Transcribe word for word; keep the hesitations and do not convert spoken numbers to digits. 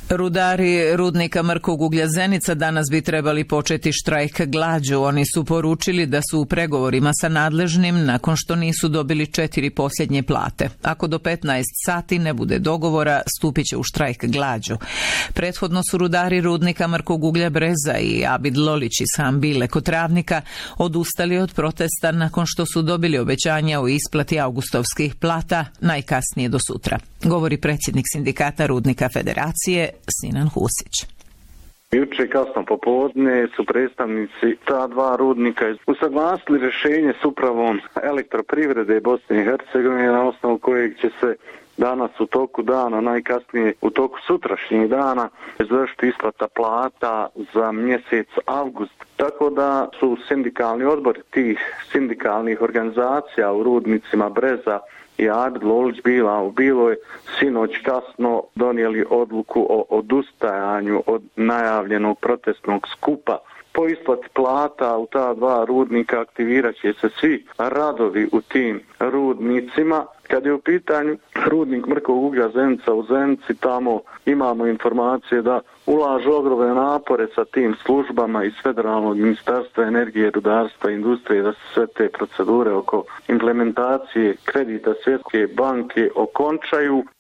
Rudari rudnika mrkog uglja Zenica danas bi trebali početi štrajk glađu. Oni su poručili da su u pregovorima sa nadležnim nakon što nisu dobili četiri posljednje plate. Ako do petnaest sati ne bude dogovora, stupit će u štrajk glađu. Prethodno su rudari rudnika mrkog uglja Breza i Abid Lolić iz Hambile kod Travnika odustali od protesta nakon što su dobili obećanja o isplati augustovskih plata najkasnije do sutra. Govori predsjednik sindikata Rudnika Federacije Sinan Husić. Juče kasno popodne su predstavnici ta dva rudnika usaglasili rješenje s upravom elektroprivrede Bosne i Hercegovine na osnovu kojeg će se danas u toku dana, najkasnije u toku sutrašnjih dana, izvršiti isplata plata za mjesec avgust. Tako da su sindikalni odbori tih sindikalnih organizacija u rudnicima Breza i Abid Lolić bila u Biloj sinoć kasno donijeli odluku o odustajanju od najavljenog protestnog skupa. Po isplati plata u ta dva rudnika aktivirat će se svi radovi u tim rudnicima. Kad je u pitanju rudnik mrkog uglja Zenica u Zenici, tamo imamo informacije da ulažu ogromne napore sa tim službama iz Federalnog ministarstva energije, rudarstva i industrije da se sve te procedure oko implementacije kredita Svjetske banke okončaju.